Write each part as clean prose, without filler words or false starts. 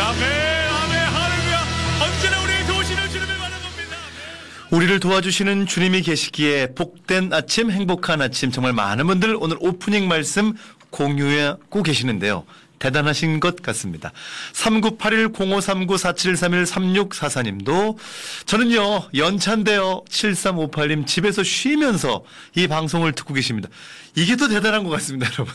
아멘, 아멘, 할렐루야. 언제나 우리를 도우시는 주님을 바라봅니다. 우리를 도와주시는 주님이 계시기에 복된 아침, 행복한 아침. 정말 많은 분들 오늘 오프닝 말씀 공유하고 계시는데요. 대단하신 것 같습니다. 3981-0539-4731-3644님도 저는요 연차인데요 7358님 집에서 쉬면서 이 방송을 듣고 계십니다. 이게 더 대단한 것 같습니다, 여러분.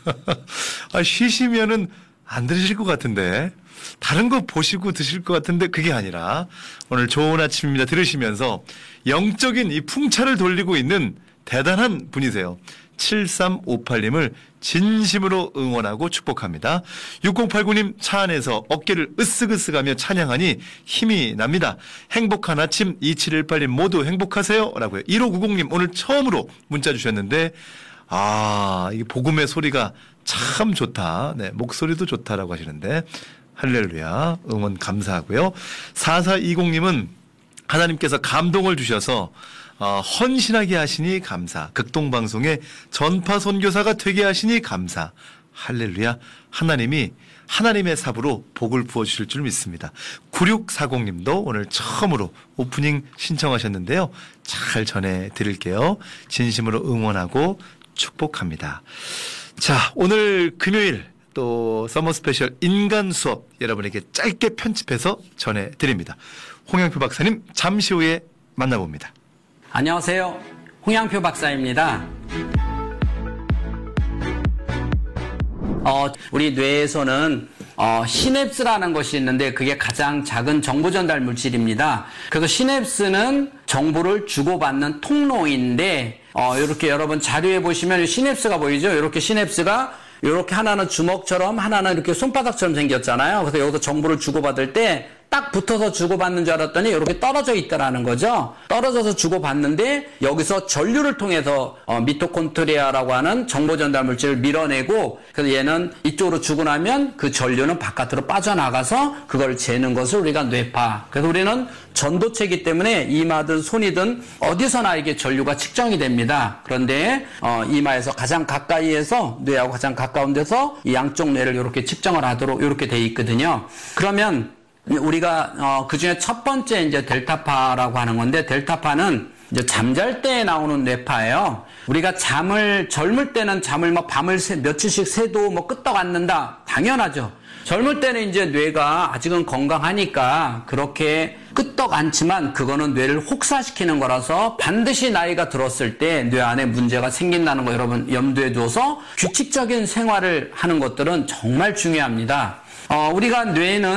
쉬시면은 안 들으실 것 같은데 다른 거 보시고 드실 것 같은데 그게 아니라 오늘 좋은 아침입니다 들으시면서 영적인 이 풍차를 돌리고 있는 대단한 분이세요. 7358님을 진심으로 응원하고 축복합니다. 6089님 차 안에서 어깨를 으쓱으쓱하며 찬양하니 힘이 납니다. 행복한 아침 2718님 모두 행복하세요 라고요. 1590님 오늘 처음으로 문자 주셨는데 이 복음의 소리가 참 좋다. 네, 목소리도 좋다라고 하시는데 할렐루야 응원 감사하고요. 4420님은 하나님께서 감동을 주셔서 헌신하게 하시니 감사. 극동방송의 전파 선교사가 되게 하시니 감사. 할렐루야. 하나님이 하나님의 삽으로 복을 부어주실 줄 믿습니다. 9640님도 오늘 처음으로 오프닝 신청하셨는데요. 잘 전해드릴게요. 진심으로 응원하고 축복합니다. 자, 오늘 금요일 또 서머 스페셜 인간 수업 여러분에게 짧게 편집해서 전해드립니다. 홍영표 박사님 잠시 후에 만나봅니다. 안녕하세요. 홍양표 박사입니다. 우리 뇌에서는 시냅스라는 것이 있는데 그게 가장 작은 정보 전달 물질입니다. 그래서 시냅스는 정보를 주고받는 통로인데 이렇게 여러분 자료에 보시면 시냅스가 보이죠? 이렇게 시냅스가 이렇게 하나는 주먹처럼 하나는 이렇게 손바닥처럼 생겼잖아요. 그래서 여기서 정보를 주고받을 때 딱 붙어서 주고받는 줄 알았더니 이렇게 떨어져 있더라는 거죠. 떨어져서 주고받는데 여기서 전류를 통해서 미토콘드리아라고 하는 정보 전달 물질을 밀어내고 그래서 얘는 이쪽으로 주고 나면 그 전류는 바깥으로 빠져나가서 그걸 재는 것을 우리가 뇌파. 그래서 우리는 전도체이기 때문에 이마든 손이든 어디서나 이게 전류가 측정이 됩니다. 그런데 이마에서 가장 가까이에서 뇌하고 가장 가까운 데서 이 양쪽 뇌를 이렇게 측정을 하도록 이렇게 돼 있거든요. 그러면 우리가 그 중에 첫 번째 이제 델타파라고 하는 건데 델타파는 이제 잠잘 때 나오는 뇌파예요. 우리가 젊을 때는 잠을 밤을 며칠씩 새도 끄떡 않는다. 당연하죠. 젊을 때는 이제 뇌가 아직은 건강하니까 그렇게 끄떡 않지만 그거는 뇌를 혹사시키는 거라서 반드시 나이가 들었을 때 뇌 안에 문제가 생긴다는 거 여러분 염두에 두어서 규칙적인 생활을 하는 것들은 정말 중요합니다. 우리가 뇌는